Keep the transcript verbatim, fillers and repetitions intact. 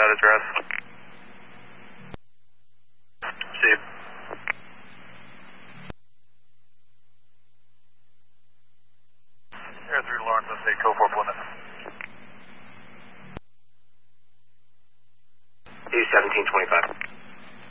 that address. Steve. Air three Lawrence, let's say code four Plymouth. D seventeen twenty-five.